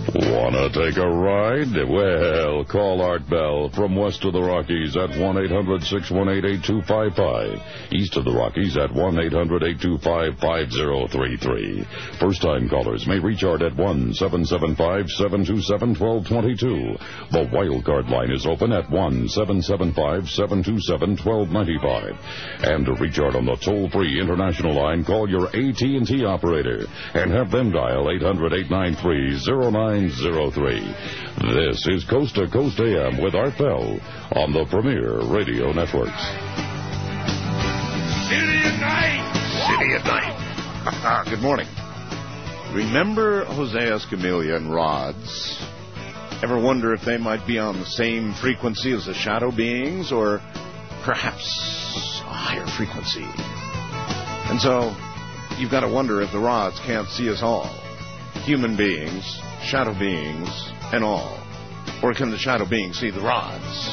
Wanna take a ride? Well, call Art Bell from west of the Rockies at 1-800-618-8255. East of the Rockies at 1-800-825-5033. First-time callers may reach Art at 1-775-727-1222. The wild card line is open at 1-775-727-1295. And to reach Art on the toll-free international line, call your AT&T operator and have them dial 800-893-0903. This is Coast to Coast AM with Art Bell on the Premier Radio Networks. City at night. City at night. Good morning. Remember Jose Escamilla and Rods? Ever wonder if they might be on the same frequency as the shadow beings, or perhaps a higher frequency? And so you've got to wonder if the Rods can't see us all. Human beings, shadow beings, and all. Or can the shadow beings see the Rods?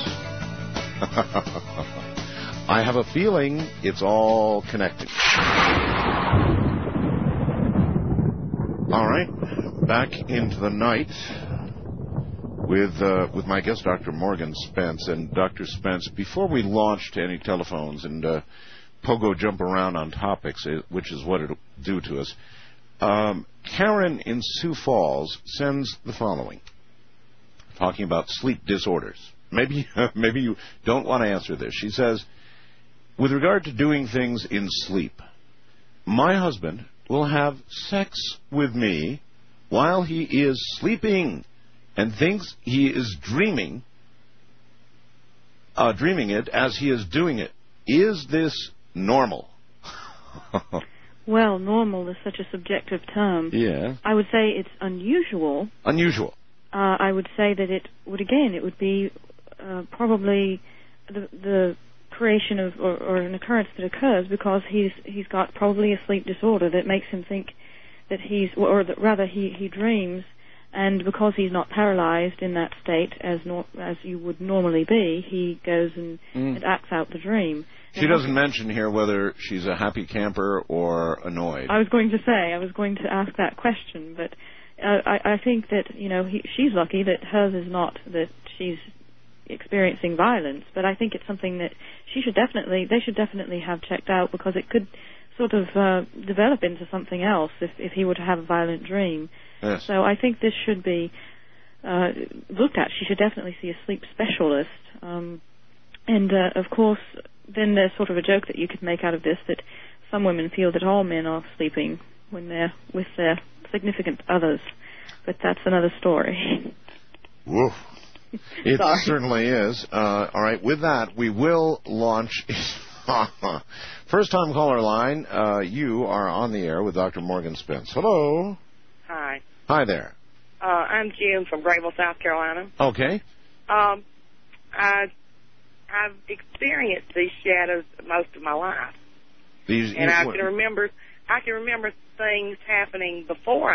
I have a feeling it's all connected. All right, back into the night with my guest, Dr. Morgan Spence. And Dr. Spence, before we launch to any telephones and pogo jump around on topics, which is what it'll do to us, Karen in Sioux Falls sends the following, talking about sleep disorders. Maybe you don't want to answer this. She says, with regard to doing things in sleep, my husband will have sex with me while he is sleeping and thinks he is dreaming it as he is doing it. Is this normal? Well, normal is such a subjective term. Yeah. I would say it's unusual. Unusual. I would say that it would be probably the creation of or an occurrence that occurs because he's got probably a sleep disorder that makes him think that he dreams, and because he's not paralyzed in that state as you would normally be, he goes and acts out the dream. She doesn't mention here whether she's a happy camper or annoyed. I was going to ask that question, but I think that, she's lucky that hers is not that she's experiencing violence, but I think it's something that they should definitely have checked out, because it could sort of develop into something else if he were to have a violent dream. Yes. So I think this should be looked at. She should definitely see a sleep specialist. Of course, then there's sort of a joke that you could make out of this, that some women feel that all men are sleeping when they're with their significant others. But that's another story. Woof. It certainly is. All right, with that, we will launch. First-time caller line, you are on the air with Dr. Morgan Spence. Hello. Hi. Hi there. I'm June from Grayville, South Carolina. Okay. I've experienced these shadows most of my life. I can remember things happening before